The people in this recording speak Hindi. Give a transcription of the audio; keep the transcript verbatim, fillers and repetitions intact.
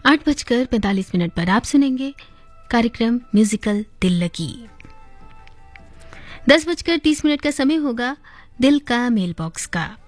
आठ बजकर पैंतालीस मिनट पर आप सुनेंगे कार्यक्रम म्यूजिकल दिल लगी। दस बजकर तीस मिनट का समय होगा दिल का मेल बॉक्स का।